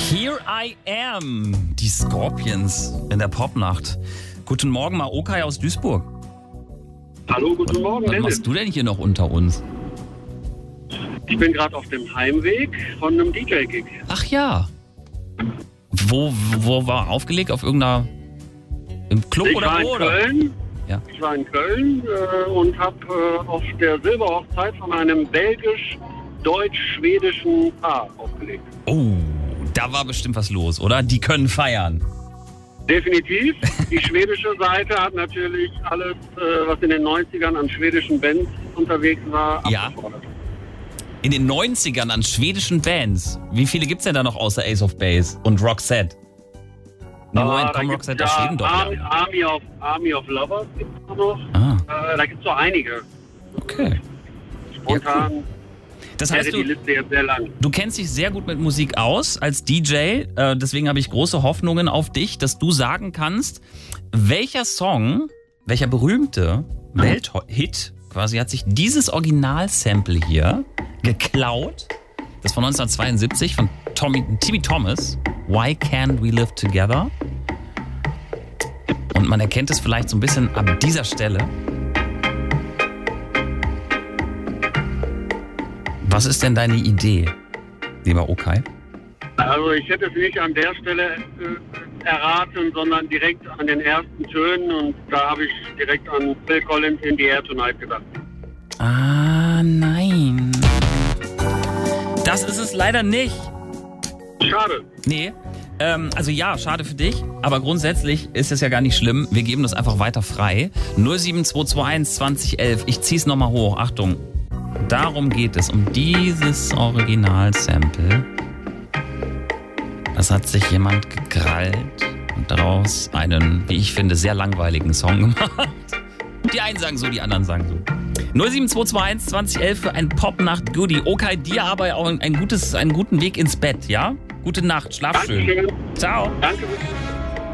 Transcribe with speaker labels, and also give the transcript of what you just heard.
Speaker 1: Here I Am, die Scorpions in der Popnacht. Guten Morgen, Maokai aus Duisburg.
Speaker 2: Hallo, guten Morgen,
Speaker 1: Was
Speaker 2: Dennis.
Speaker 1: machst du denn hier noch unter uns?
Speaker 2: Ich bin gerade auf dem Heimweg von einem DJ-Gig.
Speaker 1: Ach ja. Wo war aufgelegt? Auf irgendeiner... Im Club
Speaker 2: Ich
Speaker 1: oder
Speaker 2: war in
Speaker 1: wo? Oder?
Speaker 2: Köln.
Speaker 1: Ja.
Speaker 2: Ich war in Köln und habe auf der Silberhochzeit von einem belgisch-deutsch-schwedischen Paar aufgelegt.
Speaker 1: Oh, da war bestimmt was los, oder? Die können feiern.
Speaker 2: Definitiv. Die schwedische Seite hat natürlich alles, was in den 90ern an schwedischen Bands unterwegs war,
Speaker 1: Ja.
Speaker 2: abgefordert.
Speaker 1: In den 90ern an schwedischen Bands. Wie viele gibt's denn da noch außer Ace of Base und Roxette? Nee, Moment,
Speaker 2: Da
Speaker 1: komm,
Speaker 2: gibt's
Speaker 1: Roxette aus Schweden doch, ja.
Speaker 2: Army of Lovers gibt es noch.
Speaker 1: Ah,
Speaker 2: Da gibt es so einige.
Speaker 1: okay.
Speaker 2: Spontan
Speaker 1: Das
Speaker 2: wäre
Speaker 1: heißt,
Speaker 2: die Liste jetzt sehr lang.
Speaker 1: du kennst dich sehr gut mit Musik aus als DJ. Deswegen habe ich große Hoffnungen auf dich, dass du sagen kannst, welcher Song, welcher berühmte Welthit quasi hat sich dieses Originalsample hier geklaut. Das ist von 1972 von Timmy Thomas. Why Can't We Live Together? Und man erkennt es vielleicht so ein bisschen ab dieser Stelle. Was ist denn deine Idee, lieber Okai?
Speaker 2: Also ich hätte es nicht an der Stelle erraten, sondern direkt an den ersten Tönen und da habe ich direkt an Phil Collins in the Air Tonight gedacht.
Speaker 1: Ah, nein. Das ist es leider nicht.
Speaker 2: Schade.
Speaker 1: Nee. Also ja, schade für dich, aber grundsätzlich ist es ja gar nicht schlimm. Wir geben das einfach weiter frei. 07221 2011. Ich zieh's nochmal hoch. Achtung. Darum geht es, um dieses Original-Sample. Das hat sich jemand gekrallt und daraus einen, wie ich finde, sehr langweiligen Song gemacht. Die einen sagen so, die anderen sagen so. 07221 2011 für ein Popnacht-Goodie. Okay, dir aber auch einen guten Weg ins Bett, ja? Gute Nacht, schlaf schön.
Speaker 2: Dankeschön.
Speaker 1: Ciao.
Speaker 2: Danke.